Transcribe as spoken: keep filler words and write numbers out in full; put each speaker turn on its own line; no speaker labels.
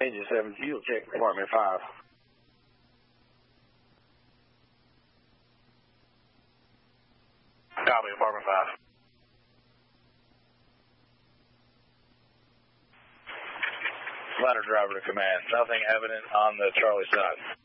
Engine seven, fuel check, Department five.
Copy, Department five.
Ladder driver to command. Nothing evident on the Charlie side.